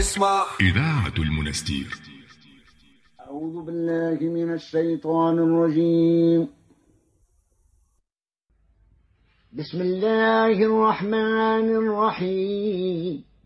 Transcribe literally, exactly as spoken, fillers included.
اسمع إذاعة المنستير. أعوذ بالله من الشيطان الرجيم. بسم الله الرحمن الرحيم.